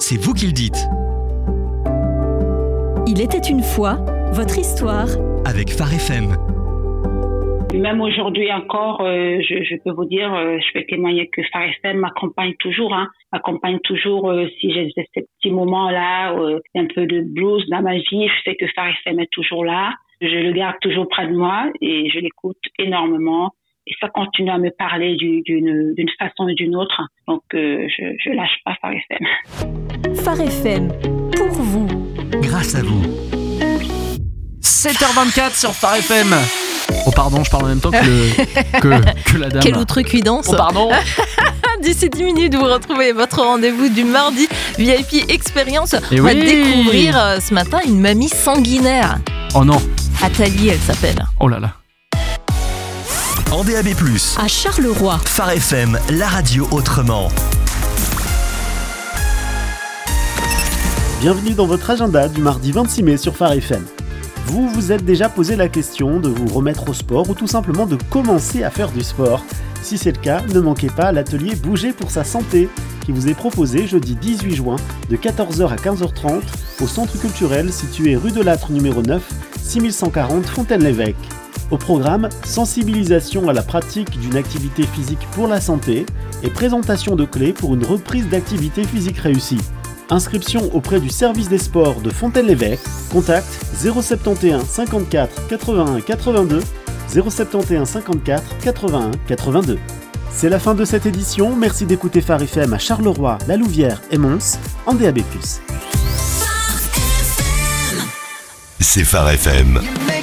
c'est vous qui le dites. Il était une fois, votre histoire. Avec Phare FM. Même aujourd'hui encore, je peux vous dire, je peux témoigner que Phare FM m'accompagne toujours. M'accompagne toujours si j'ai ces petits moments-là, un peu de blues dans ma vie. Je sais que Phare FM est toujours là. Je le garde toujours près de moi et je l'écoute énormément. Et ça continue à me parler d'une façon ou d'une autre. Donc, je lâche pas Phare FM. Phare FM, pour vous. Grâce à vous. 7h24 sur Phare FM. Oh pardon, je parle en même temps que la dame. Quelle outrecuidance. Oh pardon. D'ici 10 minutes, vous retrouvez votre rendez-vous du mardi VIP Expérience. Et on va oui. découvrir ce matin une mamie sanguinaire. Oh non. Athalie, elle s'appelle. Oh là là. En DAB+, À Charleroi. Phare FM, la radio autrement. Bienvenue dans votre agenda du mardi 26 mai sur Phare FM. Vous vous êtes déjà posé la question de vous remettre au sport ou tout simplement de commencer à faire du sport. Si c'est le cas, ne manquez pas l'atelier Bouger pour sa santé qui vous est proposé jeudi 18 juin de 14h à 15h30 au centre culturel situé rue de Lattre numéro 9, 6140 Fontaine-l'Évêque. Au programme, sensibilisation à la pratique d'une activité physique pour la santé et présentation de clés pour une reprise d'activité physique réussie. Inscription auprès du service des sports de Fontaine-l'Évêque. Contact 071 54 81 82 071 54 81 82. C'est la fin de cette édition. Merci d'écouter Phare FM à Charleroi, La Louvière et Mons en DAB+. C'est Phare FM.